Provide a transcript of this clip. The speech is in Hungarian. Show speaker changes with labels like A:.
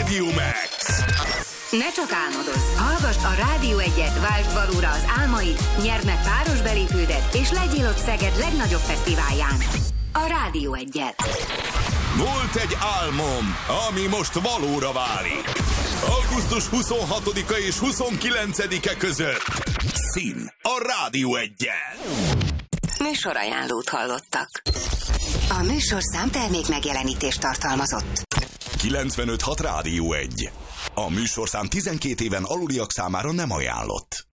A: Radio Max.
B: Ne csak álmodozz, hallgasd a Rádió 1-et, váltsd valóra az álmaid, nyerd meg páros belépődet, és legyél ott Szeged legnagyobb fesztiválján. A Rádió 1-et.
A: Volt egy álmom, ami most valóra válik. Augusztus 26-a és 29-e között. Szín a Rádió 1-jel.
B: Műsorajánlót hallottak. A műsorszám termék megjelenítést tartalmazott.
A: 95.6 Rádió 1. A műsorszám 12 éven aluliak számára nem ajánlott.